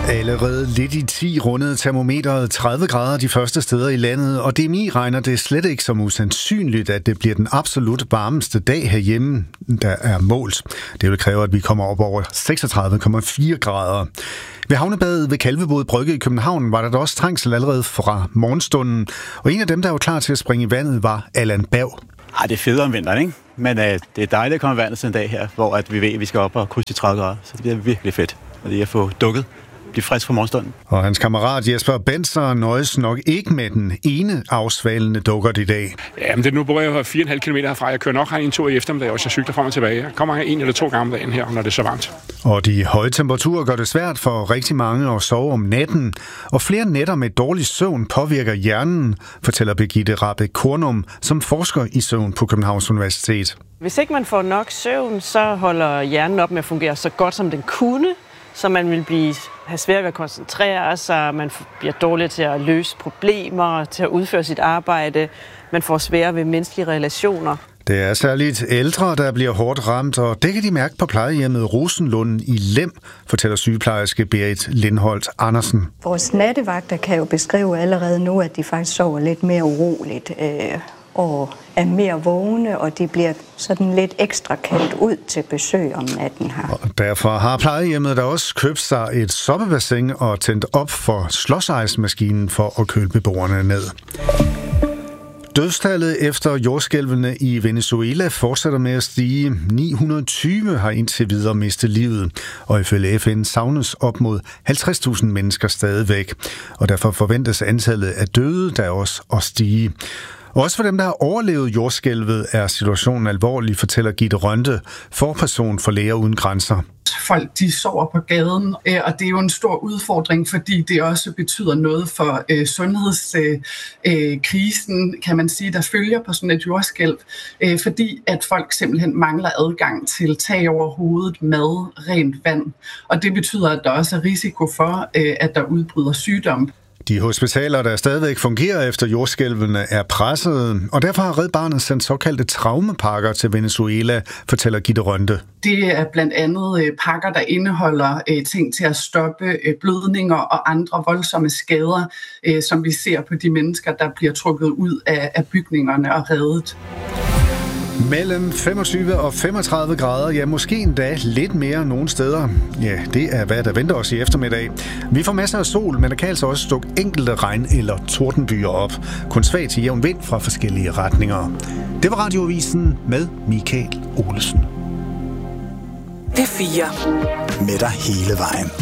Allerede lidt i 10 rundede termometeret 30 grader de første steder i landet, og DMI regner det slet ikke som usandsynligt, at det bliver den absolut varmeste dag herhjemme, der er målt. Det vil kræve, at vi kommer op over 36,4 grader. Ved havnebadet ved Kalvebod Brygge i København var der da også trængsel allerede fra morgenstunden, og en af dem, der var klar til at springe i vandet, var Allan Berg. Det er federe om vinteren, ikke? Men det er dejligt at komme i vandet sådan en dag her, hvor at vi ved, at vi skal op og krydse de 30 grader. Så det bliver virkelig fedt, at jeg får dukket. Blive frisk fra morgenstunden. Og hans kammerat Jesper Benser nøjes nok ikke med den ene afsvalende dukkert i dag. Jamen, det nu bor jeg 4,5 km herfra. Jeg kører nok en tur i eftermiddag, og så cykler frem og tilbage. Jeg kommer her 1 eller 2 gange om dagen her, når det er så varmt. Og de høje temperaturer gør det svært for rigtig mange at sove om natten. Og flere nætter med dårlig søvn påvirker hjernen, fortæller Birgitte Rabeck Kornum, som forsker i søvn på Københavns Universitet. Hvis ikke man får nok søvn, så holder hjernen op med at fungere så godt, som den kunne. Så man vil have svært ved at koncentrere sig, man bliver dårlig til at løse problemer, til at udføre sit arbejde, man får sværere ved menneskelige relationer. Det er særligt ældre, der bliver hårdt ramt, og det kan de mærke på plejehjemmet Rosenlund i Lem, fortæller sygeplejerske Berit Lindholt Andersen. Vores nattevagter kan jo beskrive allerede nu, at de faktisk sover lidt mere uroligt og er mere vågne, og de bliver sådan lidt ekstra kaldt ud til besøg om natten her. Og derfor har plejehjemmet der også købt sig et soppebassin og tændt op for slåsejsmaskinen for at køle beboerne ned. Dødstallet efter jordskælvene i Venezuela fortsætter med at stige. 920 har indtil videre mistet livet, og ifølge FN savnes op mod 50.000 mennesker stadigvæk. Og derfor forventes antallet af døde der også at stige. Også for dem, der har overlevet jordskælvet, er situationen alvorlig, fortæller Gitte Rønte, forperson for Læger Uden Grænser. Folk de sover på gaden, og det er jo en stor udfordring, fordi det også betyder noget for sundhedskrisen, kan man sige, der følger på sådan et jordskælv, fordi at folk simpelthen mangler adgang til tag over hovedet, mad, rent vand, og det betyder, at der også er risiko for, at der udbryder sygdom. De hospitaler, der stadigvæk fungerer efter jordskælvene, er pressede, og derfor har Red Barnet sendt såkaldte traumepakker til Venezuela, fortæller Gitte Rønte. Det er blandt andet pakker, der indeholder ting til at stoppe blødninger og andre voldsomme skader, som vi ser på de mennesker, der bliver trukket ud af bygningerne og reddet. Mellem 25 og 35 grader, ja måske endda lidt mere nogle steder. Ja, det er hvad der venter os i eftermiddag. Vi får masser af sol, men der kan altså også dukke enkelte regn- eller tordenbyer op. Kun svag til jævn vind fra forskellige retninger. Det var Radioavisen med Michael Olesen. P4. Med dig hele vejen.